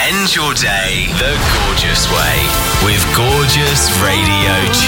End your day the gorgeous way with Gorgeous Radio